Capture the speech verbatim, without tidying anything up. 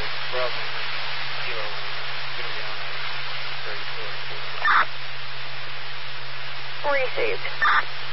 Bravo, Kilo, going to be on a thirty-four. Received.